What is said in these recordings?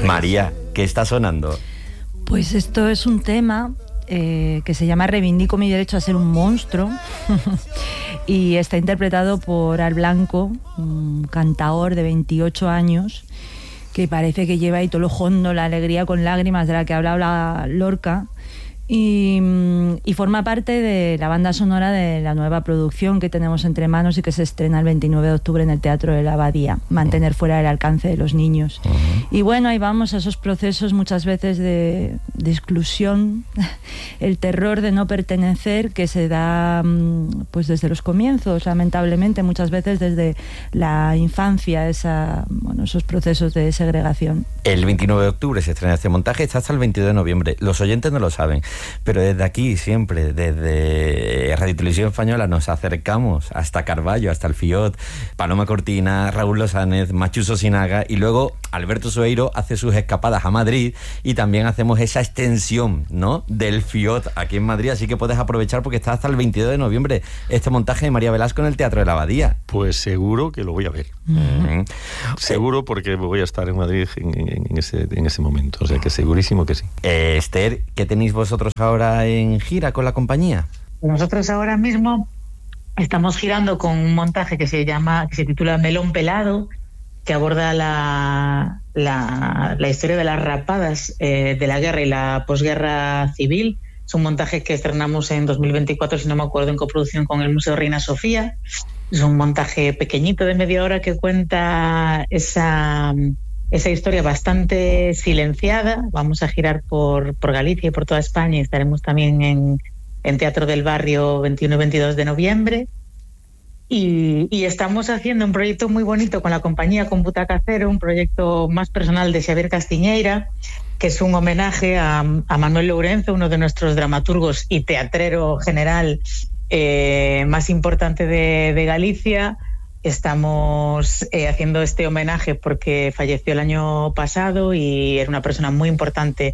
María, ¿qué está sonando? Pues esto es un tema que se llama Reivindico mi derecho a ser un monstruo y está interpretado por Al Blanco, un cantaor de 28 años que parece que lleva ahí todo lo hondo, la alegría con lágrimas de la que hablaba Lorca. Y forma parte de la banda sonora de la nueva producción que tenemos entre manos y que se estrena el 29 de octubre en el Teatro de la Abadía, Mantener fuera del alcance de los niños. Y bueno, ahí vamos a esos procesos muchas veces de exclusión, el terror de no pertenecer que se da pues desde los comienzos, lamentablemente, muchas veces desde la infancia, esos procesos de segregación. El 29 de octubre se estrena este montaje, está hasta el 22 de noviembre. Los oyentes no lo saben, pero desde aquí siempre, desde Radio Televisión Española, nos acercamos hasta Carballo, hasta el Fiot, Paloma Cortina, Raúl Losánez, Machuso Sinaga, y luego Alberto Sueiro hace sus escapadas a Madrid y también hacemos esa extensión, ¿no?, del Fiot aquí en Madrid, así que puedes aprovechar porque está hasta el 22 de noviembre este montaje de María Velasco en el Teatro de la Abadía. Pues seguro que lo voy a ver. Seguro, porque voy a estar en Madrid en ese momento, o sea que segurísimo que sí. Esther, ¿qué tenéis vosotros ahora en gira con la compañía? Nosotros ahora mismo estamos girando con un montaje que se titula Melón Pelado, que aborda la historia de las rapadas de la guerra y la posguerra civil. Es un montaje que estrenamos en 2024, si no me acuerdo, en coproducción con el Museo Reina Sofía. Es un montaje pequeñito de media hora que cuenta esa historia bastante silenciada. Vamos a girar por Galicia y por toda España y estaremos también en Teatro del Barrio 21 y 22 de noviembre. Y estamos haciendo un proyecto muy bonito con la compañía Con Butaca Cero, un proyecto más personal de Xavier Castiñeira, que es un homenaje a Manuel Lourenzo, uno de nuestros dramaturgos y teatrero general más importante de Galicia. Estamos haciendo este homenaje porque falleció el año pasado y era una persona muy importante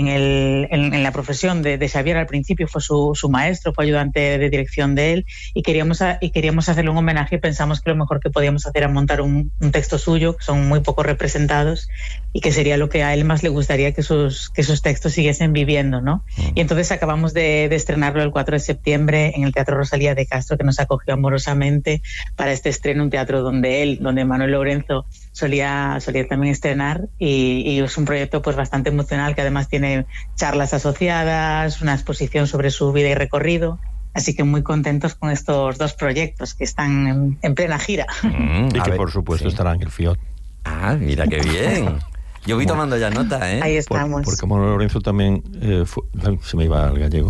en la profesión de Xavier. Al principio fue su maestro, fue ayudante de dirección de él, y queríamos hacerle un homenaje y pensamos que lo mejor que podíamos hacer era montar un texto suyo, que son muy poco representados y que sería lo que a él más le gustaría que sus textos siguiesen viviendo, ¿no? Y entonces acabamos de estrenarlo el 4 de septiembre en el Teatro Rosalía de Castro, que nos acogió amorosamente para este estreno, un teatro donde Manuel Lourenzo solía también estrenar, y es un proyecto pues bastante emocional, que además tiene charlas asociadas, una exposición sobre su vida y recorrido, así que muy contentos con estos dos proyectos que están en plena gira. Y que por supuesto estarán en el Fiot. Ah, mira qué bien. Yo voy tomando ya nota, ¿eh? Ahí estamos. Porque Manuel Lourenzo tamén se me iba al gallego,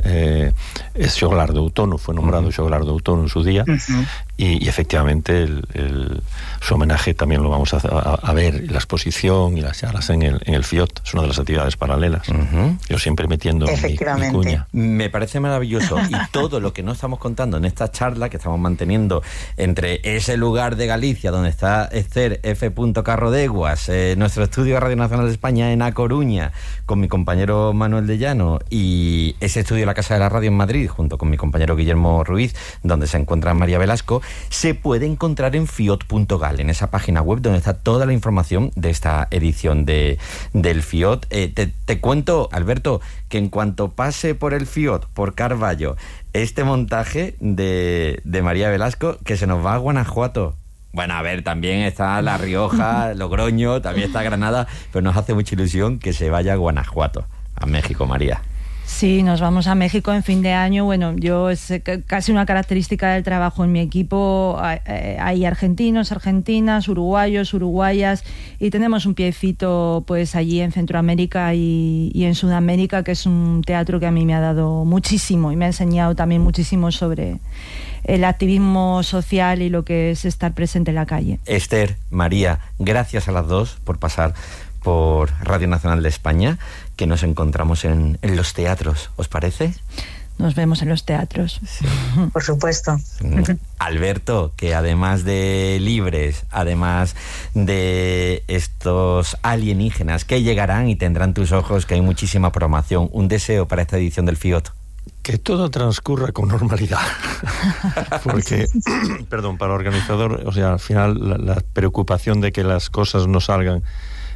es xoglar de outono, fue nombrado xoglar de outono en su día, y efectivamente su homenaje también lo vamos a ver, la exposición y las charlas en el Fiot, es una de las actividades paralelas. Yo siempre metiendo mi cuña. Me parece maravilloso, y todo lo que nos estamos contando en esta charla que estamos manteniendo entre ese lugar de Galicia donde está Esther F. Carrodeguas, nuestro estudio de Radio Nacional de España en A Coruña, con mi compañero Manuel de Llano, y ese estudio de la Casa de la Radio en Madrid, junto con mi compañero Guillermo Ruiz, donde se encuentra María Velasco, se puede encontrar en fiot.gal, en esa página web donde está toda la información de esta edición del Fiot. Te cuento, Alberto, que en cuanto pase por el Fiot, por Carballo, este montaje de María Velasco, que se nos va a Guanajuato. Bueno, a ver, también está La Rioja, Logroño, también está Granada, pero nos hace mucha ilusión que se vaya a Guanajuato, a México, María. Sí, nos vamos a México en fin de año. Bueno, es casi una característica del trabajo en mi equipo. Hay argentinos, argentinas, uruguayos, uruguayas, y tenemos un piecito pues allí en Centroamérica y en Sudamérica, que es un teatro que a mí me ha dado muchísimo y me ha enseñado también muchísimo sobre el activismo social y lo que es estar presente en la calle. Esther, María, gracias a las dos por pasar por Radio Nacional de España, que nos encontramos en los teatros, ¿os parece? Nos vemos en los teatros. Sí. Por supuesto. Alberto, que además de Libres, además de estos alienígenas que llegarán y tendrán tus ojos, que hay muchísima programación, un deseo para esta edición del Fiot. Que todo transcurra con normalidad. Porque, perdón, para el organizador, o sea, al final la preocupación de que las cosas no salgan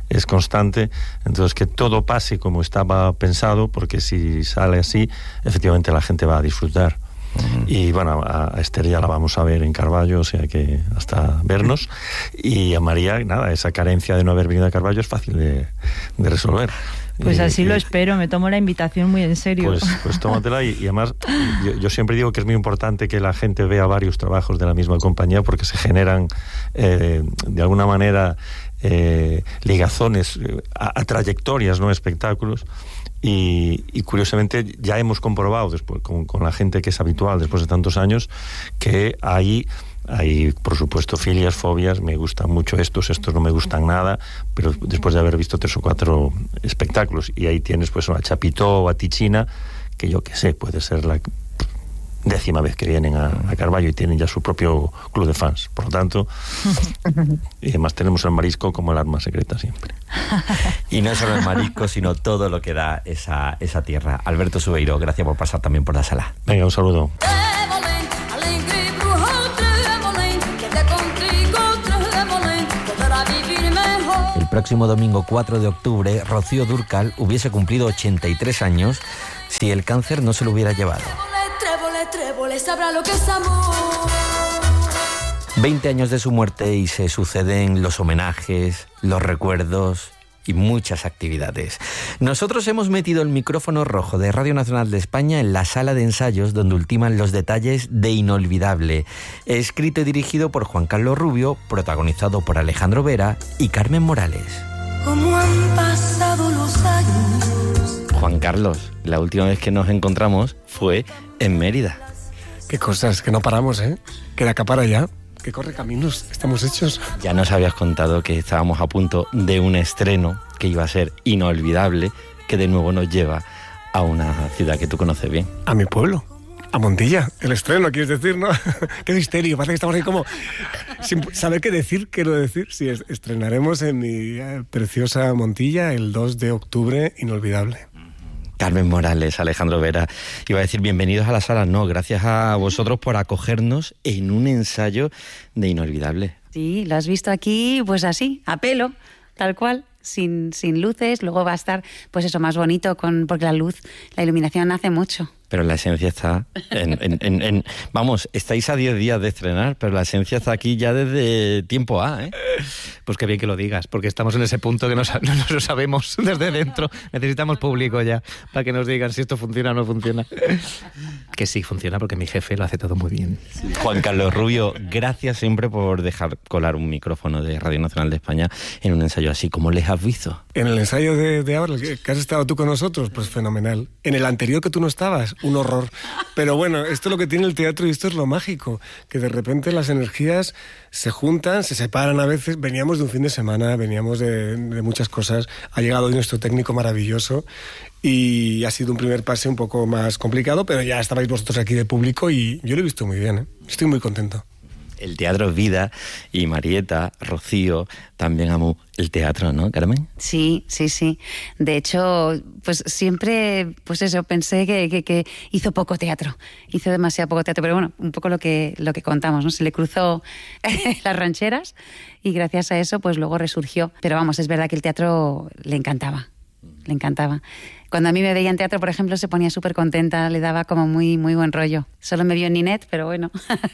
es constante. Entonces, que todo pase como estaba pensado, porque si sale así, efectivamente la gente va a disfrutar. Y bueno, a Esther ya la vamos a ver en Carballo, o sea que hasta vernos. Y a María, nada, esa carencia de no haber venido a Carballo es fácil de resolver. Pues así lo espero, me tomo la invitación muy en serio. Pues tómatela, y además yo siempre digo que es muy importante que la gente vea varios trabajos de la misma compañía, porque se generan de alguna manera ligazones a trayectorias, no espectáculos. Y curiosamente ya hemos comprobado después con la gente que es habitual después de tantos años que hay, por supuesto, filias, fobias. Me gustan mucho estos no me gustan nada, pero después de haber visto 3 o 4 espectáculos, y ahí tienes pues a Chapitó o a Tichina, que yo qué sé, puede ser la 10ª vez que vienen a Carballo y tienen ya su propio club de fans. Por lo tanto, y además tenemos el marisco como el arma secreta siempre. Y no solo el marisco, sino todo lo que da esa tierra. Alberto Subeiro, gracias por pasar también por la sala. Venga, un saludo. El próximo domingo 4 de octubre, Rocío Dúrcal hubiese cumplido 83 años si el cáncer no se lo hubiera llevado. 20 años de su muerte y se suceden los homenajes, los recuerdos y muchas actividades. Nosotros hemos metido el micrófono rojo de Radio Nacional de España en la sala de ensayos donde ultiman los detalles de Inolvidable, escrito y dirigido por Juan Carlos Rubio, protagonizado por Alejandro Vera y Carmen Morales. ¿Cómo han pasado los años? Juan Carlos, la última vez que nos encontramos fue en Mérida. Qué cosas, que no paramos, ¿eh? Que la acapara ya, que corre caminos, estamos hechos. Ya nos habías contado que estábamos a punto de un estreno que iba a ser inolvidable, que de nuevo nos lleva a una ciudad que tú conoces bien. A mi pueblo, a Montilla, el estreno, quieres decir, ¿no? Qué misterio, parece que estamos ahí como sin saber qué decir, quiero decir. Sí, estrenaremos en mi preciosa Montilla el 2 de octubre, Inolvidable. Carmen Morales, Alejandro Vera, iba a decir bienvenidos a la sala. No, gracias a vosotros por acogernos en un ensayo de Inolvidable. Sí, lo has visto aquí, pues así, a pelo, tal cual, sin luces. Luego va a estar, pues eso, más bonito, porque la iluminación hace mucho. Pero la esencia está vamos, estáis a 10 días de estrenar, pero la esencia está aquí ya desde tiempo A, ¿eh? Pues qué bien que lo digas, porque estamos en ese punto que no lo sabemos desde dentro. Necesitamos público ya, para que nos digan si esto funciona o no funciona. Que sí funciona, porque mi jefe lo hace todo muy bien. Sí. Juan Carlos Rubio, gracias siempre por dejar colar un micrófono de Radio Nacional de España en un ensayo así. ¿Cómo les has visto? En el ensayo de ahora, que has estado tú con nosotros, pues fenomenal. En el anterior que tú no estabas, un horror. Pero bueno, esto es lo que tiene el teatro y esto es lo mágico, que de repente las energías se juntan, se separan a veces. Veníamos de un fin de semana, veníamos de muchas cosas. Ha llegado hoy nuestro técnico maravilloso y ha sido un primer pase un poco más complicado, pero ya estabais vosotros aquí de público y yo lo he visto muy bien, ¿eh? Estoy muy contento. El teatro es vida y Marieta, Rocío, también amo el teatro, ¿no, Carmen? Sí. De hecho, pues siempre, pues eso, pensé que hizo poco teatro. Hizo demasiado poco teatro, pero bueno, un poco lo que contamos, ¿no? Se le cruzó las rancheras y gracias a eso, pues luego resurgió. Pero vamos, es verdad que el teatro le encantaba. Cuando a mí me veía en teatro, por ejemplo, se ponía súper contenta, le daba como muy, muy buen rollo. Solo me vio en Ninet, pero bueno.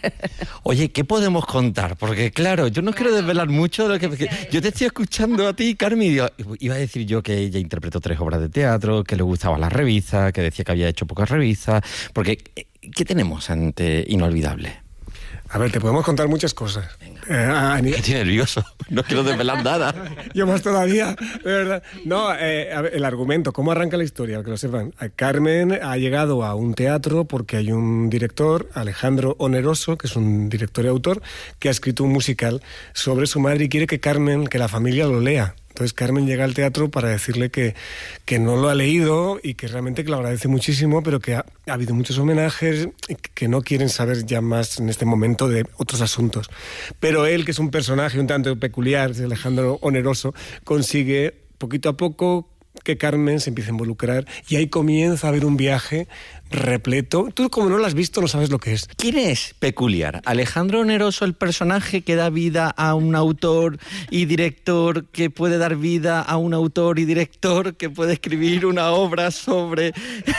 Oye, ¿qué podemos contar? Porque claro, yo no quiero desvelar mucho de lo que yo te estoy escuchando a ti, Carmen, y iba a decir yo que ella interpretó 3 obras de teatro, que le gustaban las revistas, que decía que había hecho pocas revistas, porque ¿qué tenemos ante Inolvidable? A ver, te podemos contar muchas cosas. Estoy nervioso, no quiero desvelar nada. Yo más todavía, de verdad. No, a ver, el argumento, ¿cómo arranca la historia? Que lo sepan. Carmen ha llegado a un teatro porque hay un director, Alejandro Oneroso, que es un director y autor, que ha escrito un musical sobre su madre y quiere que la familia lo lea. Entonces Carmen llega al teatro para decirle que no lo ha leído y que realmente que lo agradece muchísimo, pero que ha habido muchos homenajes y que no quieren saber ya más en este momento de otros asuntos. Pero él, que es un personaje un tanto peculiar, es Alejandro Oneroso, consigue poquito a poco que Carmen se empieza a involucrar y ahí comienza a haber un viaje repleto. Tú, como no lo has visto, no sabes lo que es. ¿Quién es Peculiar? ¿Alejandro Oneroso, el personaje que da vida a un autor y director que puede dar vida a un autor y director que puede escribir una obra sobre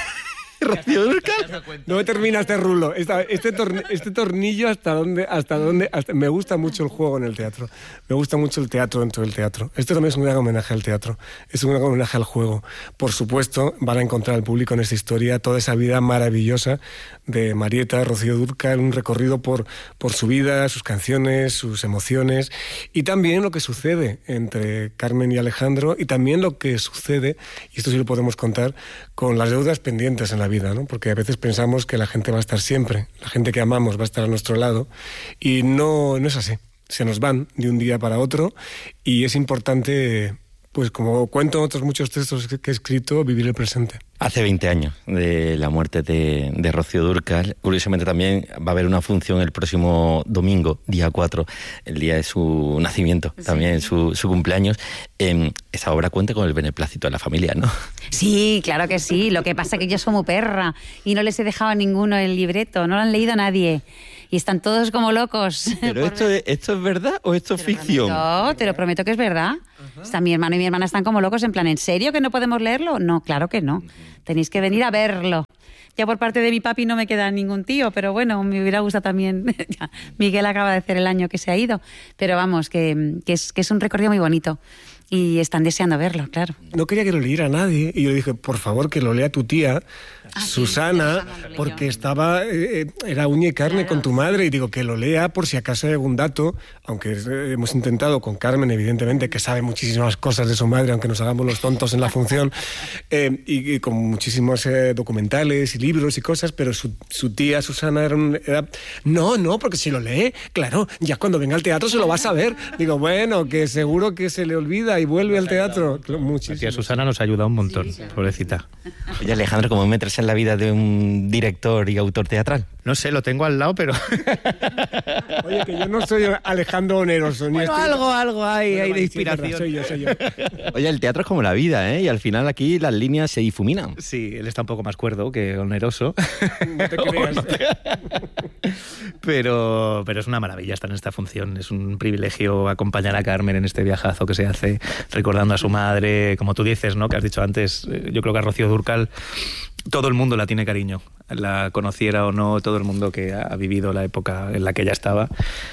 Rocío Dúrcal? No me termina este rulo. Este tornillo hasta dónde. Me gusta mucho el juego en el teatro. Me gusta mucho el teatro dentro del teatro. Esto también es un gran homenaje al teatro. Es un gran homenaje al juego. Por supuesto, van a encontrar al público en esta historia toda esa vida maravillosa de Marieta, Rocío Dúrcal, un recorrido por su vida, sus canciones, sus emociones, y también lo que sucede entre Carmen y Alejandro, y también lo que sucede, y esto sí lo podemos contar, con las deudas pendientes en la vida, ¿no? Porque a veces pensamos que la gente va a estar siempre, la gente que amamos va a estar a nuestro lado, y no es así. Se nos van de un día para otro, y es importante, pues como cuento en otros muchos textos que he escrito, vivir el presente. Hace 20 años de la muerte de Rocío Dúrcal. Curiosamente también va a haber una función el próximo domingo, día 4, el día de su nacimiento, sí. También su cumpleaños. Esa obra cuenta con el beneplácito de la familia, ¿no? Sí, claro que sí. Lo que pasa es que yo soy muy perra y no les he dejado a ninguno el libreto, no lo han leído nadie. Y están todos como locos. ¿Pero esto es verdad o esto es ficción? Te lo prometo que es verdad. Está mi hermano y mi hermana están como locos en plan, ¿en serio que no podemos leerlo? No, claro que no. Tenéis que venir a verlo. Ya por parte de mi papi no me queda ningún tío, pero bueno, me hubiera gustado también. Miguel acaba de hacer el año que se ha ido. Pero vamos, que es un recorrido muy bonito. Y están deseando verlo, claro. No quería que lo leyera nadie. Y yo dije, por favor, que lo lea tu tía, Susana, porque era uña y carne con tu madre. Y digo, que lo lea por si acaso hay algún dato. Aunque hemos intentado con Carmen, evidentemente, que sabe muchísimas cosas de su madre, aunque nos hagamos los tontos en la función. Y con muchísimos documentales y libros y cosas. Pero su tía, Susana, era... No, porque si lo lee, claro, ya cuando venga al teatro se lo va a saber. Digo, bueno, que seguro que se le olvida y vuelve al teatro. Muchísimo. La tía Susana nos ha ayudado un montón, sí, claro. Pobrecita. Oye, Alejandro, ¿cómo meterse en la vida de un director y autor teatral? No sé, lo tengo al lado, pero... Oye, que yo no soy Alejandro Oneroso. Bueno, algo hay de inspiración. Soy yo. Oye, el teatro es como la vida, ¿eh? Y al final aquí las líneas se difuminan. Sí, él está un poco más cuerdo que Oneroso. No te creas. Pero es una maravilla estar en esta función. Es un privilegio acompañar a Carmen en este viajazo que se hace, recordando a su madre, como tú dices, ¿no? Que has dicho antes, yo creo que a Rocío Dúrcal todo el mundo la tiene cariño, la conociera o no, todo el mundo que ha vivido la época en la que ella estaba,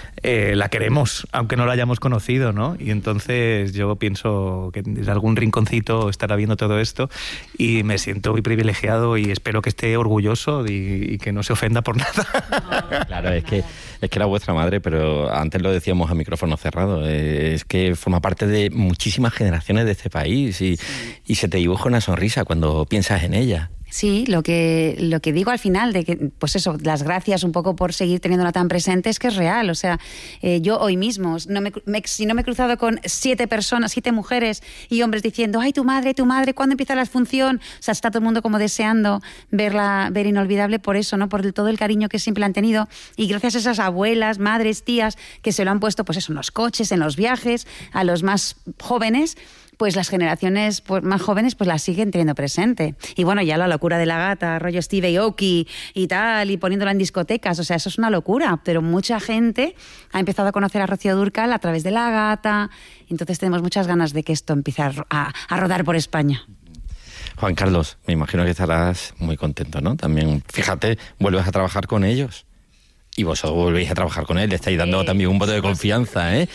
la queremos, aunque no la hayamos conocido, ¿no? Y entonces yo pienso que en algún rinconcito estará viendo todo esto y me siento muy privilegiado y espero que esté orgulloso y que no se ofenda por nada. Claro, es que era vuestra madre, pero antes lo decíamos a micrófono cerrado, es que forma parte de muchísimas generaciones de este país y se te dibuja una sonrisa cuando piensas en ella. Sí, lo que digo al final, de que, pues eso, las gracias un poco por seguir teniéndola tan presente, es que es real. O sea, yo hoy mismo, si no me he cruzado con 7 personas, 7 mujeres y hombres diciendo, ay, tu madre, ¿cuándo empieza la función? O sea, está todo el mundo como deseando ver Inolvidable por eso, ¿no? Por todo el cariño que siempre han tenido. Y gracias a esas abuelas, madres, tías, que se lo han puesto, pues eso, en los coches, en los viajes, a los más jóvenes, pues las generaciones más jóvenes pues la siguen teniendo presente. Y bueno, ya la locura de la gata, rollo Steve Aoki y tal, y poniéndola en discotecas, o sea, eso es una locura, pero mucha gente ha empezado a conocer a Rocío Dúrcal a través de la gata, entonces tenemos muchas ganas de que esto empiece a rodar por España. Juan Carlos, me imagino que estarás muy contento, ¿no? También, fíjate, vuelves a trabajar con ellos. Y vosotros volvéis a trabajar con él, le estáis dando también un voto de confianza, ¿eh?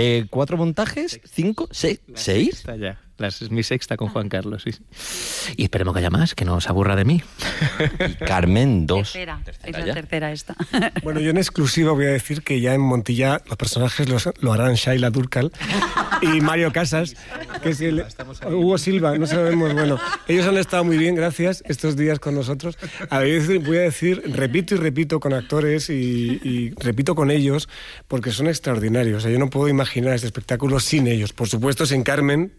4 montajes, 5, 6. Está ya. Es mi sexta con Juan Carlos, sí. Y esperemos que haya más, que no se aburra de mí. Y Carmen, 2. Tercera, es la tercera esta. Bueno, yo en exclusiva voy a decir que ya en Montilla los personajes lo harán Shaila Dúrcal y Mario Casas, que es Hugo Silva, no sabemos, bueno, ellos han estado muy bien, gracias, estos días con nosotros. Voy a decir, repito y repito con actores y repito con ellos, porque son extraordinarios. O sea, yo no puedo imaginar este espectáculo sin ellos. Por supuesto sin Carmen, porque es una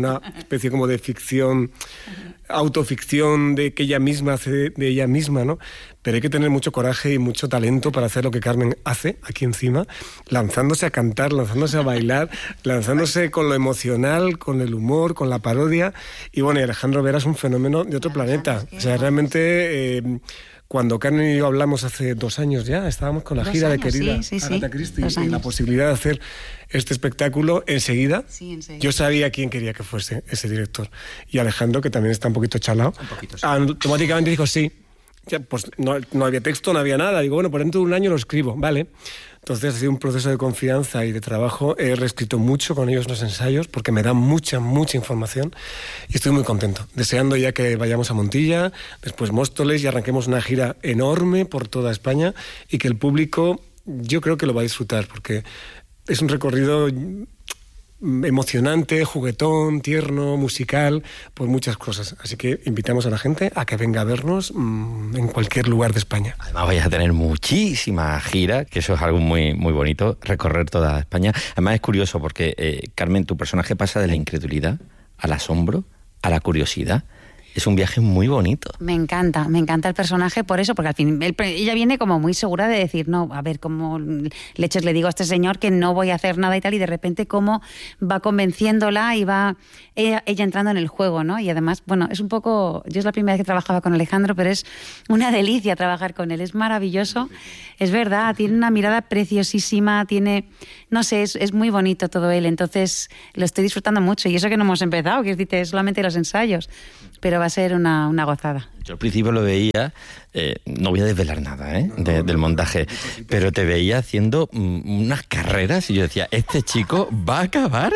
una especie como de ficción, autoficción de que ella misma hace de ella misma, ¿no? Pero hay que tener mucho coraje y mucho talento para hacer lo que Carmen hace aquí encima, lanzándose a cantar, lanzándose a bailar, lanzándose con lo emocional, con el humor, con la parodia. Y bueno, y Alejandro Vera es un fenómeno de otro planeta. O sea, realmente... Cuando Carmen y yo hablamos hace 2 años ya, estábamos con la gira de Querida Agatha Christie y la posibilidad de hacer este espectáculo enseguida. Yo sabía quién quería que fuese ese director. Y Alejandro, que también está un poquito chalado, automáticamente dijo sí. Ya, pues no había texto, no había nada. Digo, bueno, por dentro de un año lo escribo, vale. Entonces ha sido un proceso de confianza y de trabajo. He reescrito mucho con ellos los ensayos porque me dan mucha información y estoy muy contento. Deseando ya que vayamos a Montilla, después Móstoles y arranquemos una gira enorme por toda España y que el público, yo creo que lo va a disfrutar porque es un recorrido emocionante, juguetón, tierno, musical, pues muchas cosas. Así que invitamos a la gente a que venga a vernos en cualquier lugar de España. Además vais a tener muchísima gira, que eso es algo muy, muy bonito, recorrer toda España. Además es curioso porque, Carmen, tu personaje pasa de la incredulidad al asombro, a la curiosidad. Es un viaje muy bonito. Me encanta el personaje por eso, porque al fin ella viene como muy segura de decir, no, a ver, cómo leches le digo a este señor que no voy a hacer nada y tal, y de repente cómo va convenciéndola y va ella entrando en el juego, ¿no? Y además, bueno, es un poco, yo es la primera vez que trabajaba con Alejandro, pero es una delicia trabajar con él, es maravilloso, es verdad, tiene una mirada preciosísima, tiene, no sé, es muy bonito todo él, entonces lo estoy disfrutando mucho, y eso que no hemos empezado, que es solamente los ensayos, pero va a ser una gozada. Yo al principio lo veía, no voy a desvelar nada del montaje, pero te veía haciendo unas carreras y yo decía, este chico va a acabar.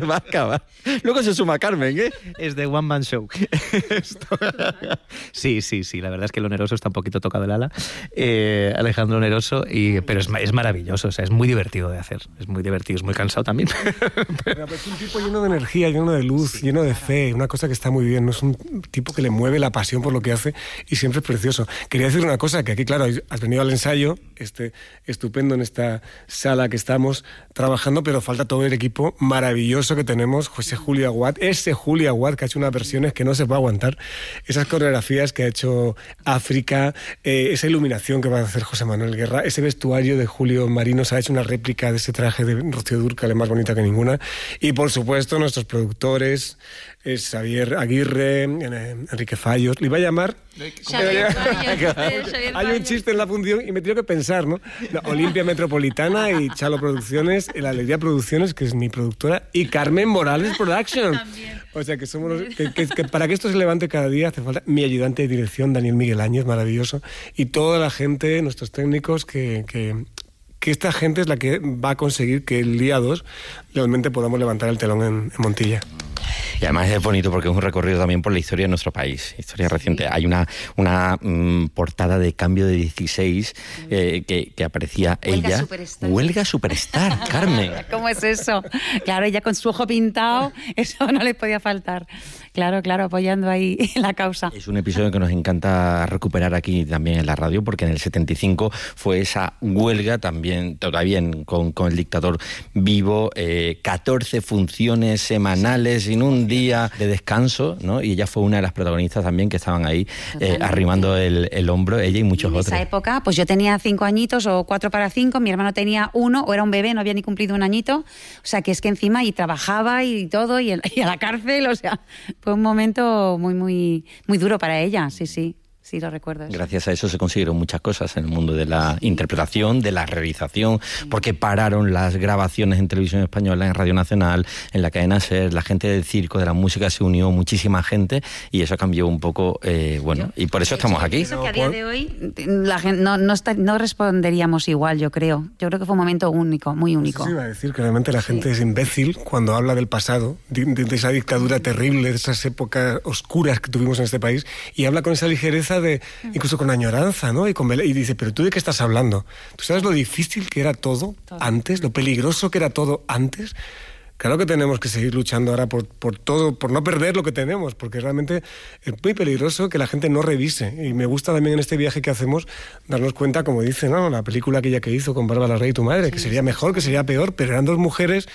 Luego se suma Carmen, ¿eh? Es de One Man Show. Sí, la verdad es que el Oneroso está un poquito tocado el ala, Alejandro Oneroso, pero es maravilloso, o sea, es muy divertido de hacer, es muy divertido, es muy cansado también. Pero es un tipo lleno de energía, lleno de luz, lleno de fe, una cosa que está muy bien, no es un tipo que le mueve la pasión por lo que hace y siempre es precioso. Quería decir una cosa, que aquí, claro, has venido al ensayo, estupendo en esta sala que estamos trabajando, pero falta todo el equipo maravilloso que tenemos, ese Julio Aguad que ha hecho unas versiones que no se va a aguantar, esas coreografías que ha hecho África, esa iluminación que va a hacer José Manuel Guerra, ese vestuario de Julio Marinos, ha hecho una réplica de ese traje de Rocío Dúrcal, más bonita que ninguna, y por supuesto nuestros productores, es Xavier Aguirre, Enrique Fallos, le iba a llamar... Xavier Fallos. Hay un chiste en la función y me tengo que pensar, ¿no? Olimpia Metropolitana y Chalo Producciones, la Alegría Producciones, que es mi productora, y Carmen Morales Production. O sea, que somos que para que esto se levante cada día hace falta mi ayudante de dirección, Daniel Miguel Áñez, maravilloso, y toda la gente, nuestros técnicos, que esta gente es la que va a conseguir que el día 2 realmente podamos levantar el telón en Montilla. Y además es bonito porque es un recorrido también por la historia de nuestro país, historia reciente. Hay una portada de Cambio de 16 que aparecía ella. Huelga Superstar, Carmen. ¿Cómo es eso? Claro, ella con su ojo pintado, eso no le podía faltar. Claro, apoyando ahí la causa. Es un episodio que nos encanta recuperar aquí también en la radio, porque en el 75 fue esa huelga también, todavía con el dictador vivo, 14 funciones semanales sin un día de descanso, ¿no? Y ella fue una de las protagonistas también que estaban ahí arrimando el hombro, ella y muchos otros. En esa época, pues yo tenía 5 añitos o 4 para 5, mi hermano tenía 1 o era un bebé, no había ni cumplido 1 añito, o sea que es que encima y trabajaba y todo y a la cárcel, o sea, fue un momento muy duro para ella, sí, lo recuerdo. Eso. Gracias a eso se consiguieron muchas cosas en el mundo de la interpretación, de la realización, porque pararon las grabaciones en televisión española, en Radio Nacional, en la cadena SER, la gente del circo, de la música, se unió muchísima gente y eso cambió un poco, y por eso estamos aquí. Eso que a día de hoy la gente no responderíamos igual, yo creo. Yo creo que fue un momento único, muy único. Eso iba a decir que realmente la gente es imbécil cuando habla del pasado, de esa dictadura terrible, de esas épocas oscuras que tuvimos en este país, y habla con esa ligereza incluso con añoranza, ¿no? Y dice, pero ¿tú de qué estás hablando? ¿Tú sabes lo difícil que era todo antes? ¿Lo peligroso que era todo antes? Claro que tenemos que seguir luchando ahora por todo, por no perder lo que tenemos, porque realmente es muy peligroso que la gente no revise. Y me gusta también en este viaje que hacemos darnos cuenta, como dice, ¿no? La película aquella que hizo con Bárbara Rey, tu madre, que sería mejor, que sería peor, pero eran 2 mujeres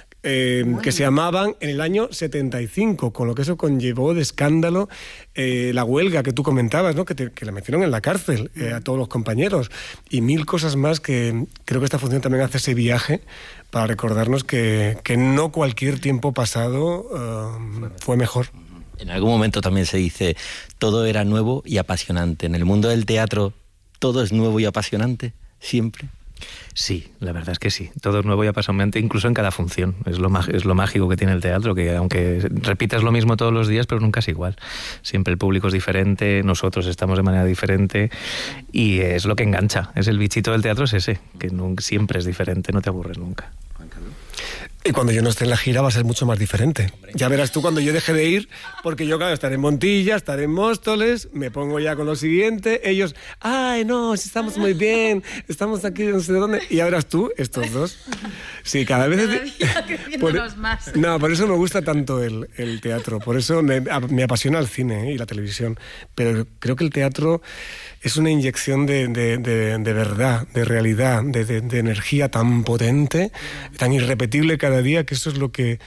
que se amaban en el año 75, con lo que eso conllevó de escándalo la huelga que tú comentabas, ¿no? Que la metieron en la cárcel a todos los compañeros, y mil cosas más que creo que esta función también hace ese viaje para recordarnos que no cualquier tiempo pasado fue mejor. En algún momento también se dice, todo era nuevo y apasionante. En el mundo del teatro, ¿todo es nuevo y apasionante? ¿Siempre? Sí, la verdad es que sí. Todo es nuevo y apasionante, incluso en cada función. Es lo mágico que tiene el teatro, que aunque repitas lo mismo todos los días, pero nunca es igual. Siempre el público es diferente, nosotros estamos de manera diferente, y es lo que engancha. Es el bichito del teatro, es ese, que siempre es diferente, no te aburres nunca. Y cuando yo no esté en la gira va a ser mucho más diferente. Ya verás tú cuando yo deje de ir, porque yo, claro, estaré en Montilla, estaré en Móstoles, me pongo ya con lo siguiente, ellos, ¡ay, no, si estamos muy bien, estamos aquí no sé dónde! Y ya verás tú, estos dos. Sí, cada vez... más. No, por eso me gusta tanto el teatro, por eso me apasiona el cine y la televisión, pero creo que el teatro es una inyección de verdad, de realidad, de energía tan potente, tan irrepetible cada día, que eso es lo que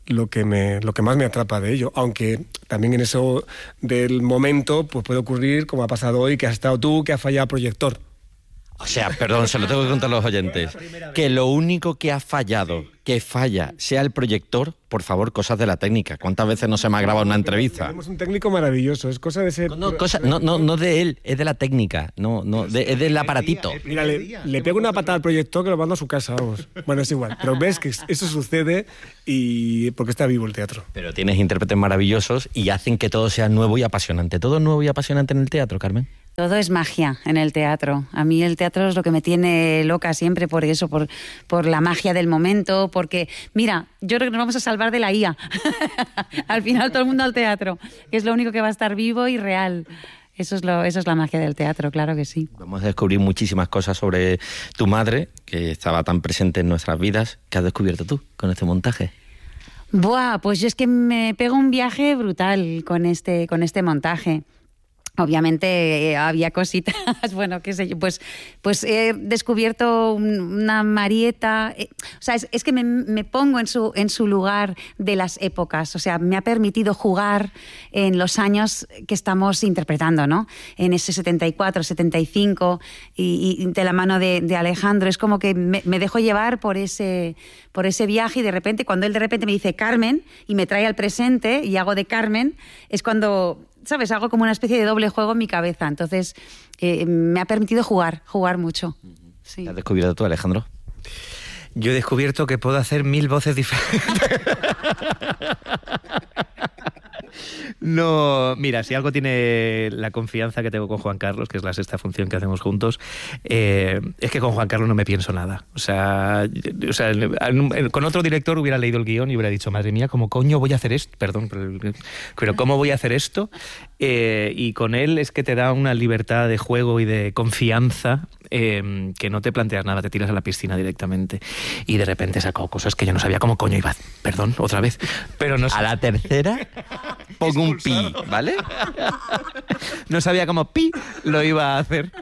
más me atrapa de ello, aunque también en eso del momento pues puede ocurrir, como ha pasado hoy, que has estado tú, que ha fallado el proyector. O sea, perdón, se lo tengo que contar a los oyentes. Que lo único que ha fallado, que falla, sea el proyector, por favor, cosas de la técnica. ¿Cuántas veces no se me ha grabado una entrevista? Tenemos un técnico maravilloso, es cosa de ser... No de él, es de la técnica, es del aparatito. Mira, le pego una patada al proyector que lo mando a su casa, vamos. Bueno, es igual, pero ves que eso sucede y porque está vivo el teatro. Pero tienes intérpretes maravillosos y hacen que todo sea nuevo y apasionante. ¿Todo es nuevo y apasionante en el teatro, Carmen? Todo es magia en el teatro. A mí el teatro es lo que me tiene loca siempre, por eso, por la magia del momento, porque, mira, yo creo que nos vamos a salvar de la IA. Al final todo el mundo al teatro, que es lo único que va a estar vivo y real. Eso es la magia del teatro, claro que sí. Vamos a descubrir muchísimas cosas sobre tu madre, que estaba tan presente en nuestras vidas. ¿Qué has descubierto tú con este montaje? Buah, pues yo es que me pego un viaje brutal con este montaje. Obviamente había cositas, bueno, qué sé yo, pues he descubierto una Marieta, o sea, es que me pongo en su lugar de las épocas, o sea, me ha permitido jugar en los años que estamos interpretando, ¿no? En ese 74, 75 y de la mano de Alejandro, es como que me dejo llevar por ese viaje, y de repente, cuando él de repente me dice Carmen y me trae al presente y hago de Carmen, es cuando... ¿Sabes? Hago como una especie de doble juego en mi cabeza. Entonces, me ha permitido jugar mucho. Sí. ¿Qué has descubierto tú, Alejandro? Yo he descubierto que puedo hacer 1000 voces diferentes. No, mira, si algo tiene la confianza que tengo con Juan Carlos, que es la sexta función que hacemos juntos, es que con Juan Carlos no me pienso nada. O sea, con otro director hubiera leído el guión y hubiera dicho, madre mía, ¿cómo coño voy a hacer esto? Perdón, pero ¿cómo voy a hacer esto? Y con él es que te da una libertad de juego y de confianza que no te planteas nada, te tiras a la piscina directamente. Y de repente he sacado cosas que yo no sabía cómo coño iba. Perdón, otra vez. Pero no sé. A la tercera pongo un pi, ¿vale? No sabía cómo pi lo iba a hacer.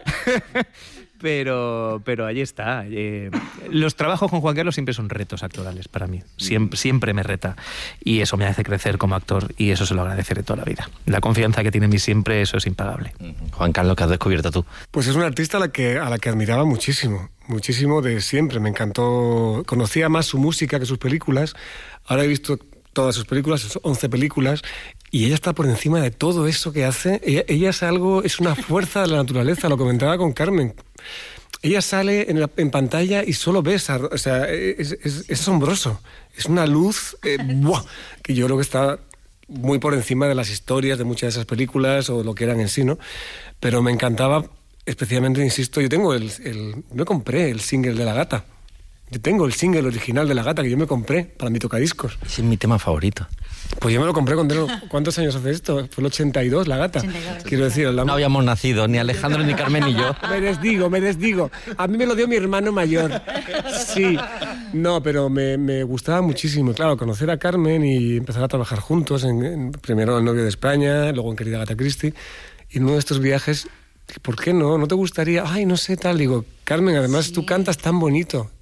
Pero allí está. Los trabajos con Juan Carlos siempre son retos actorales para mí. Siempre me reta. Y eso me hace crecer como actor, y eso se lo agradeceré toda la vida. La confianza que tiene en mí siempre, eso es impagable. Juan Carlos, ¿qué has descubierto tú? Pues es un artista a la que admiraba muchísimo de siempre. Me encantó. Conocía más su música que sus películas. Ahora he visto todas sus películas, sus 11 películas, y ella está por encima de todo eso que hace. Ella es una fuerza de la naturaleza, lo comentaba con Carmen. Ella sale en pantalla y solo ves, o sea, es asombroso. Es una luz que yo creo que está muy por encima de las historias de muchas de esas películas o lo que eran en sí, ¿no? Pero me encantaba, especialmente, insisto, yo me compré el single de La Gata. Yo tengo el single original de La Gata que yo me compré para mi tocadiscos. Ese es mi tema favorito. Pues yo me lo compré cuando... ¿Cuántos años hace esto? Fue el 82, La Gata. 82. Quiero decir... No habíamos nacido, ni Alejandro, ni Carmen, ni yo. Me desdigo. A mí me lo dio mi hermano mayor. Sí. No, pero me gustaba muchísimo. Claro, conocer a Carmen y empezar a trabajar juntos. Primero El novio de España, luego en Querida Agatha Christie. Y en uno de estos viajes... ¿Por qué no? ¿No te gustaría? Ay, no sé, tal. Digo, Carmen, además tú cantas tan bonito.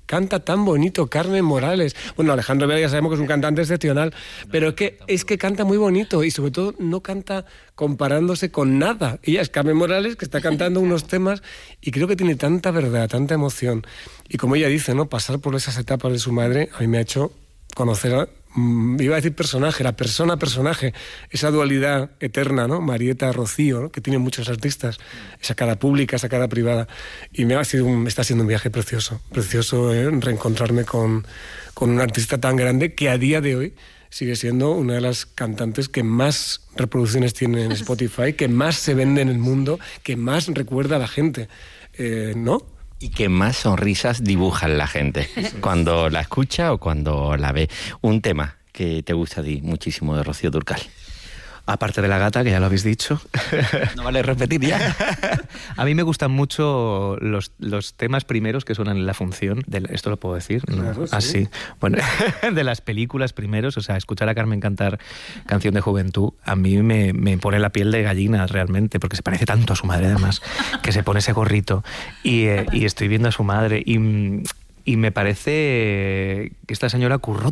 canta tan bonito Carmen Morales. Bueno, Alejandro Vera ya sabemos que es un cantante excepcional, pero es que canta muy bonito y sobre todo no canta comparándose con nada. Ella es Carmen Morales, que está cantando unos temas y creo que tiene tanta verdad, tanta emoción. Y como ella dice, ¿no? Pasar por esas etapas de su madre a mí me ha hecho conocer, iba a decir personaje, la persona-personaje, esa dualidad eterna, ¿no? Marieta, Rocío, ¿no? Que tienen muchos artistas, esa cara pública, esa cara privada. Y está siendo un viaje precioso reencontrarme con un artista tan grande que a día de hoy sigue siendo una de las cantantes que más reproducciones tiene en Spotify, que más se vende en el mundo, que más recuerda a la gente, ¿no? Y que más sonrisas dibujan la gente cuando la escucha o cuando la ve. Un tema que te gusta a ti muchísimo de Rocío Dúrcal. Aparte de La Gata, que ya lo habéis dicho. No vale repetir ya. A mí me gustan mucho los temas primeros que suenan en la función. ¿Esto lo puedo decir? Claro, sí. Sí. Bueno, de las películas primeros, o sea, escuchar a Carmen cantar Canción de Juventud, a mí me pone la piel de gallina realmente, porque se parece tanto a su madre además, que se pone ese gorrito. Y estoy viendo a su madre y me parece que esta señora curró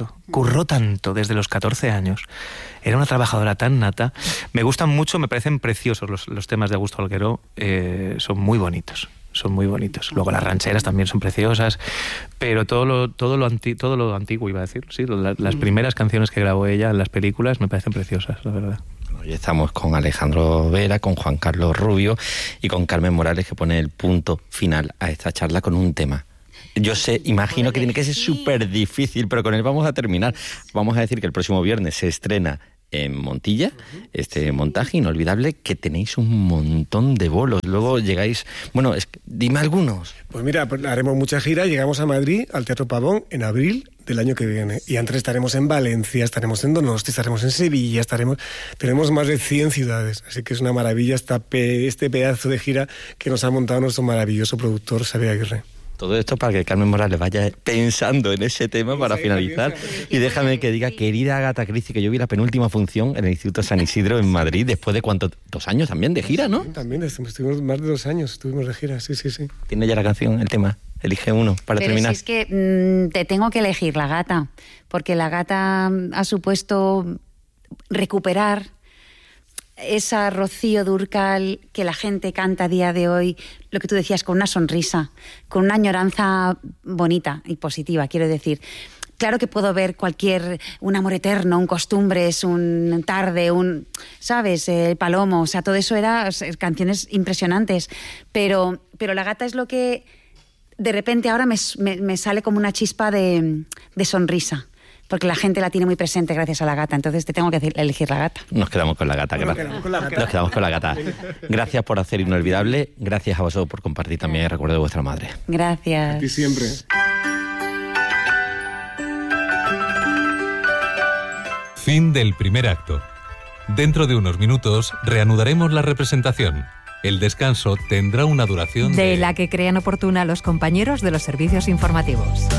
tanto desde los 14 años. Era una trabajadora tan nata. Me gustan mucho, me parecen preciosos los temas de Augusto Algueró. Son muy bonitos. Luego las rancheras también son preciosas, pero todo lo antiguo, iba a decir. Sí, las primeras canciones que grabó ella en las películas me parecen preciosas, la verdad. Hoy estamos con Alejandro Vera, con Juan Carlos Rubio y con Carmen Morales, que pone el punto final a esta charla con un tema. Yo imagino que tiene que ser súper difícil, pero con él vamos a terminar. Vamos a decir que el próximo viernes se estrena en Montilla este montaje inolvidable, que tenéis un montón de bolos. Luego llegáis... Bueno, dime algunos. Pues mira, haremos mucha gira. Llegamos a Madrid, al Teatro Pavón, en abril del año que viene. Y antes estaremos en Valencia, estaremos en Donosti, estaremos en Sevilla, tenemos más de 100 ciudades. Así que es una maravilla este pedazo de gira que nos ha montado nuestro maravilloso productor, Xavier Aguirre. Todo esto para que Carmen Morales vaya pensando en ese tema para finalizar. Y déjame que diga, querida Agatha Christie, que yo vi la penúltima función en el Instituto San Isidro en Madrid, después de ¿cuánto? 2 años también de gira, ¿no? También estuvimos más de 2 años, estuvimos de gira, sí. ¿Tiene ya la canción, el tema? Elige uno para terminar. Si es que te tengo que elegir La Gata, porque La Gata ha supuesto recuperar esa Rocío Dúrcal que la gente canta a día de hoy, lo que tú decías, con una sonrisa, con una añoranza bonita y positiva, quiero decir. Claro que puedo ver un amor eterno, un costumbres, un tarde, ¿sabes? El Palomo, o sea, todo eso era canciones impresionantes, pero La Gata es lo que de repente ahora me sale como una chispa de sonrisa. Porque la gente la tiene muy presente gracias a La Gata. Entonces te tengo que elegir La Gata. Nos quedamos con La Gata. Nos quedamos con La Gata. Gracias por hacer inolvidable. Gracias a vosotros por compartir también el recuerdo de vuestra madre. Gracias. A ti siempre. Fin del primer acto. Dentro de unos minutos reanudaremos la representación. El descanso tendrá una duración de la que crean oportuna los compañeros de los servicios informativos.